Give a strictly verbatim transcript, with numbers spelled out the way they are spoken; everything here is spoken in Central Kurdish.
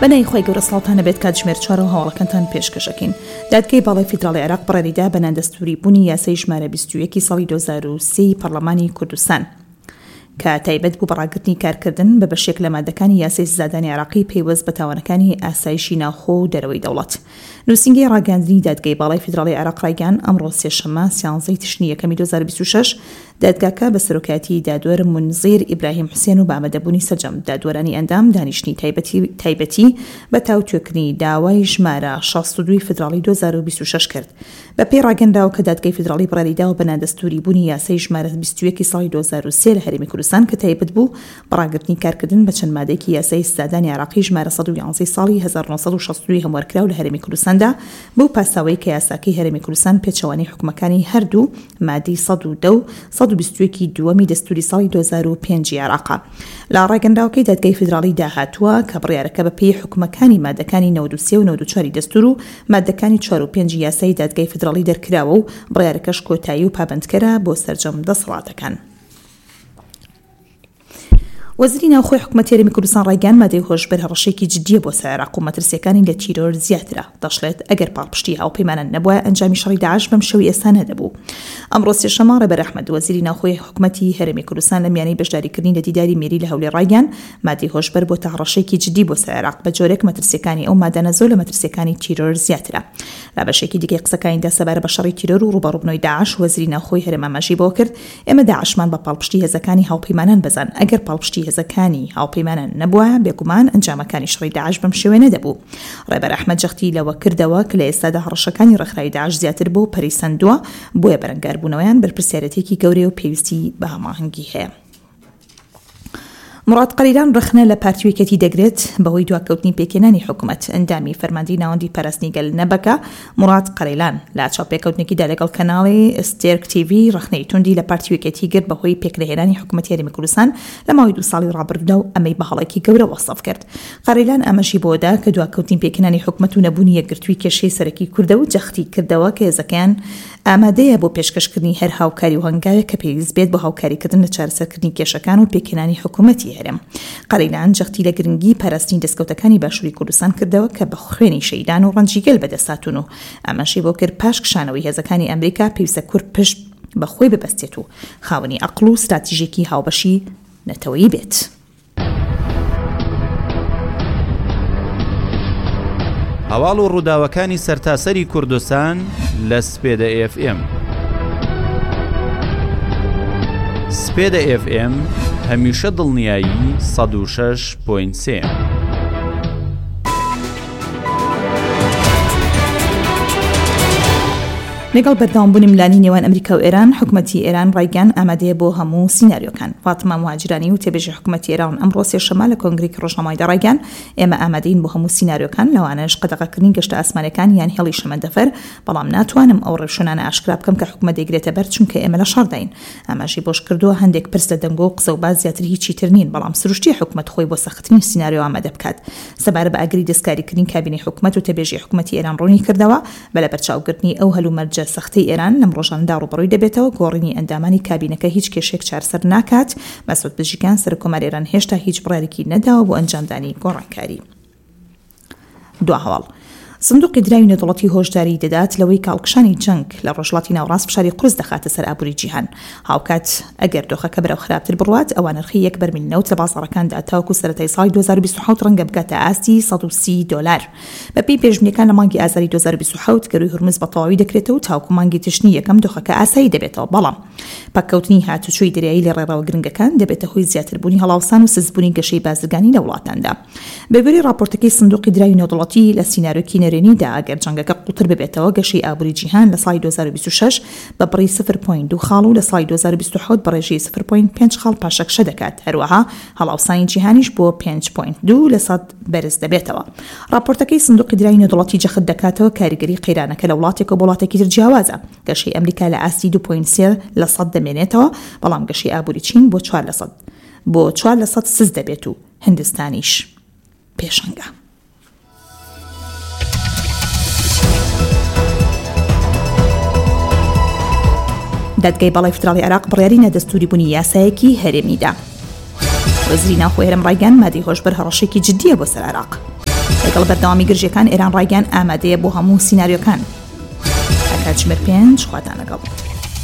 بەنای خۆی گەورە ساڵتانە بێت کات ژمێر چوار و هەواڵەکانتان پێشکەشەکەین. دادگای باڵای فیدراڵی عێراق بڕیاریدا بەنان دەستوری بوونی یاسای ژمارە بیست و یەک ساڵی دو هەزار و سێ پەرلەمانی کوردستان کە تایبەت بوو بەڕاگرتنی کارکردن بە بەشێک لە مادەکانی یاسای سزادانی عێراقی پەیوەست بە تاوانەکانی ئاسایشی ناوخۆ و دەرەوەی دەوڵەت. نووسینگەی ڕاگەاندنی دادگای باڵای فیدراڵی عێراق ڕایگەان ئەمڕۆ سێشەممە سیانزەی تشرینی یەکەمی دو هەزار و بیست و شەش دادگاکە بە سەرۆکاتی دادوەر منزیر ئیبراهیم حوسێن و بە ئامادەبوونی سەرجەم دادوەرانی ئەندام دانیشتنی تایبەتی تایبەتی بە تاوتوێکردنی داوای ژمارە شەست و دوو فیدراڵی دو هەزار و بیست و شەش کرد. بە پێی ڕاگەاندراوە کە دادگای فیدراڵی بڕیاریداوە بە ناندەستوری بوونی یاسای ژمارە بیست و یەک ساڵی دو هەزار و سێ لە هەرێمی کوردستان کە تایبەت بوو بەڕاگرتنی کارکردن بە چەند مادەیەکی یاسای سزادانی عێراقی ژمارە سەد و یانزە ساڵی هەزار و نۆ سەد و شەست و دوو هەموارکراو لە هەرێمی کوردستاندا بۆ پاساوەی کە یاساکەی هەرێمی کوردستان پێچەوانی حکومەکانی هەردوو مادەی سەد و دە و سەد و بیست و یەکی دووەمی دەستوری ساڵی دو هەزار و پێنج عێراق. لە ڕاگەندراوەکەی دادگای فیدراڵی داهاتووە کە بڕیارەکە بە پێی حکومەکانی مادەکانی نەود و سێ و نەود و چوار دەستور و مادەکانی چوار و پێنج یاسای دادگای فیدراڵی دەرکراوە و بڕیارەکەش کۆتایی و پابندکەرە بۆ سەرجەم دەسەڵاتەکان. وەزیری ناوخۆی حکوومەتی هەرێمی کوردستان ڕایگەان مادەی هۆشبەر هەڕەشێکی جددیە بۆ سەر عێراق و مەترسیەکانی لە تیرۆر زیاترە. دەشڵێت ئەگەر پاڵپشتی هاوپەیمانان نەبووە ئەنجامی شەڕی داعش بەم شێوەی ئێستا نەدەبوو. ئەمڕۆ سێشەممە ڕێبەر ئەحمەد وەزیری ناوخۆی حکوومەتی هەرێمی کوردستان لە میانەی بەشداریکردنی لە دیداری مێری لە هەولێر ڕایگەان مادەی هۆشبەر بۆ هەڕەشێکی جددی بۆ سەر عێراق بە جۆرێک مەترسیەکانی ئەو مادانە زۆر لە مەترسیەکانی تیرۆر زیاترە. لە بەشێکی دیکەی قسەکانیدا سەبارە بە شەڕی تیرۆر و ڕوبەڕووبنەوەی داعش وەزیری ناوخۆی هەرێم ئاماژەی بۆ کرد ئێمە داعشمان بە پاڵپشتی هێزەکانی هاوپەیمانان بەزان ئەگەر پاڵپشتی هێزەکانی هاوپەیمانان نەبووە بێگومان ئەنجامەکانی شەڕی داعش بەم شێوەیە نەدەبوو. ڕێبەر ئەحمەد جەختی لەوە کردەوە کە لە ئێستادا هەڕەشەکانی ڕێکخراوی داعش زیاتر بۆ پەریسەندووە بۆیە بەرەنگاربوونەوەیان بەرپرسیارەتێکی گەورەی و پێویستی بە هەماهەنگی هەیە. مراد قەلیلان ڕخنە لە پارتیوێکەتی دەگرێت بەهۆی دواکەوتنی پێکێنانی حکوومەت. ئەندامی فەرماندەی ناوەندی پەرستنی گەل نەبەکە مراد قەلیلان لە چاوپێکەوتنێکیدا لەگەڵ کەناڵی ستێرک تیڤی ڕخنەی توندی لە پارتیوێکەتی گرت بەهۆی پێکرهێنانی حکوومەتی هەرێمی کوردستان لە ماوەی دوو ساڵی ڕابردوودا و ئەمەی بە هەڵێکی گەورە وەسف کرد. قەلیلان ئەمەشی بۆدا کە دواکەوتنی پێکێنانی حکوومەت و نەبوونی یەکگرتووی کێشەی سەرەکی کوردە و جەختی کردەوە کە هێزەکەیان ئامادەیە بۆ پێشکەشکردنی هەر هاوکاری و هەنگاوێک کە پێویست بێت بۆ هاوکاریکردن لە چارەسەرکردنی کێشەکان و پێکێنانی حکوومەتی هەرێم. قەلیلان جەختی لە گرنگی پاراستنی دەستکەوتەکانی باشووری کوردستان کردەوە کە بە خوێنی شەیدان و ڕەنجیگەل بەدەستهاتوون و ئەمەشی بۆ کرد پاش کشانەوەی هێزەکانی ئەمریکا پێویستە کورد پشت بەخۆی ببەستێت و خاوەنی عەقڵ و ستراتیژیەکی هاوبەشی نەتەوەیی بێت. هەواڵ و ڕووداوەکانی سەرتاسەری کوردستان لە سپێدە ئێف ئێم. سپێدە ئێف ئێم هەمیشە دڵنیایی سەد و شەش پۆینت سێ. لەگەڵ بەردەوامبوونی ملانی نێوان ئەمریکا و ئێران حکوومەتی ئێران ڕایگەان ئامادەیە بۆ هەموو سیناریۆکان. فاتمە موهاجرانی و تێبێژی حکوومەتی ئێران ئەمڕۆ سێشەممە لە کۆنگرێکی ڕۆژنامەیدا ڕایگەان ئێمە ئامادەین بۆ هەموو سیناریۆکان لەوانەش قەدەغەکردنی گەشتە ئاسمانەکان یان هێڵی شەمەندەفەر بەڵام ناتوانم ئەو ڕێوشونانە ئاشکرا بکەم کە حکوومەت دەگرێتە بەر چونکە ئێمە لە شەڕداین. ئاماژی بۆش کردووە هەندێک پرس لە دەنگۆ و قسە و باز زیاتر هیچی تر نین بەڵام سروشتی حکوومەت خۆی بۆ سەختترین سیناریۆ ئامادە بکات. سەبارە بە ئاگری دەستکاریکردنی کابینەی حکوومەت و تێبێژی حکوومەتی ئێران ڕوونی کردەوە بە لەبەرچاوگرتنی ئەو هەلومەرجە سەختەی ئێران لەم ڕۆژانەدا ڕوبەڕووی دەبێتەوە گۆڕینی ئەندامانی کابینەکە هیچ کێشێک چارەسەر ناکات. مەسعود پزیشکیان سەرۆکۆماری ئێران هێشتا هیچ بڕیارێکی نەداوە بۆ ئەنجامدانی گۆڕانکاری. دوا هەواڵ سندوقی دراوی نێودوڵەتی هۆشداری دەدات لەوەی کاڵکشانی جەنگ لە ڕۆژهەڵاتی ناوەڕاست فشاری قورس دەخاتە سەر ئابووری جیهان. هاوکات ئەگەر دۆخەکە بەرەو خراپتر بڕوات ئەوە نرخی یەک بەرمیل نەوت لە بازاڕەکاندا تاوەکو سەرەتای ساڵی دو هەزار و بیست و حەوت ڕەنگە بگاتە ئاستی سەد و سی دۆلار. بەپێی پێشبینیەکان لە مانگی ئازاری دو هەزار و بیست و حەوت گەروی هورمز بە تەواوی دەکرێتەوە و تاوەکو مانگی تشرینی یەکەم دۆخەکە ئاسایی دەبێتەوە. بەڵام پاککەوتنی هاتوچۆی دەریایی لە ڕێڕەوە گرنگەکان دەبێتە هۆی زیاتربوونی هەڵاوسان و سزبوونی گەشەی بازرگانی لە وڵاتاندا. بەگوێرەی راپۆرتەکەی سندوقی دراوی نێودوڵەتی لە سیناریۆکی نەرێنیدا ئەگەر جەنگەکە قوتر ببێتەوە گەشەی ئابووری جیهان لە ساڵی دو هەزار و بیست و شەش بە بڕی صفر پۆینت دوو خاڵ و لە ساڵی دو هەزار و بیست و حەوت بە ڕێژەی صفر پۆینت پێنج خاڵ پاشەکشە دەکات. هەروەها هەڵاوسانی جیهانیش بۆ پێنج پۆینت دوو لە سەد بەرز دەبێتەوە. راپۆرتەکەی سندوقی دراوی نێودوڵەتی جەخت دەکاتەوە کاریگەری قەیرانەکە لە وڵاتێک و وڵاتێکی تر جیاوازە. گەشەی ئەمریکا لە ئاستی دوو پۆینت سێ لە سەد دەمێنێتەوە بەڵام گەشەی ئابووری چین بۆ چوار لە سەد بۆ چوار لە سەد سز دەبێت و هندستانیش پێشەنگە. دادگای باڵای فیدراڵی عێراق بڕیاری نەدەستوری بوونی یاسایەکی هەرێمیدا. وەزیری ناوخۆی هەرێم ڕایگەان مادەی هۆشبەر هەڕەشێکی جددیە بۆ سەر عێراق. لەگەڵ بەردەوامی گرژەکان ئێران ڕایگەیاند ئامادەیە بۆ هەموو سیناریۆکان. کاتژمێر پێنج خواتان لەگەڵ.